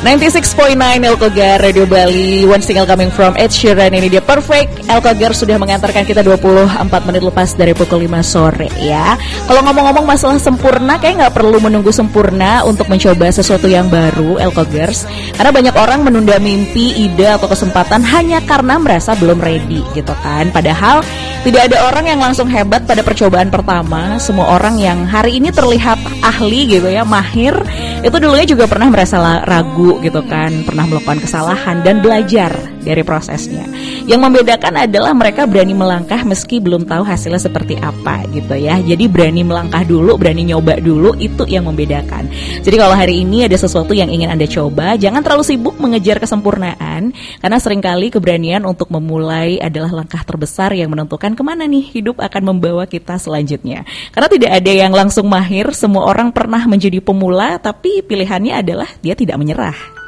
96.9 Elkogar Radio Bali. One single coming from Ed Sheeran. Ini dia Perfect. Elkogar sudah mengantarkan kita 24 menit lepas dari pukul 5 sore ya. Kalau ngomong-ngomong masalah sempurna, kayak gak perlu menunggu sempurna untuk mencoba sesuatu yang baru, Elkogers. Karena banyak orang menunda mimpi, ide atau kesempatan hanya karena merasa belum ready gitu kan. Padahal tidak ada orang yang langsung hebat pada percobaan pertama. Semua orang yang hari ini terlihat ahli gitu ya, mahir, itu dulunya juga pernah merasa ragu gitu kan, pernah melakukan kesalahan dan belajar dari prosesnya. Yang membedakan adalah mereka berani melangkah meski belum tahu hasilnya seperti apa gitu ya. Jadi berani melangkah dulu, berani nyoba dulu, itu yang membedakan. Jadi kalau hari ini ada sesuatu yang ingin Anda coba, jangan terlalu sibuk mengejar kesempurnaan, karena seringkali keberanian untuk memulai adalah langkah terbesar yang menentukan kemana nih hidup akan membawa kita selanjutnya. Karena tidak ada yang langsung mahir, semua orang pernah menjadi pemula, tapi pilihannya adalah dia tidak menyerah.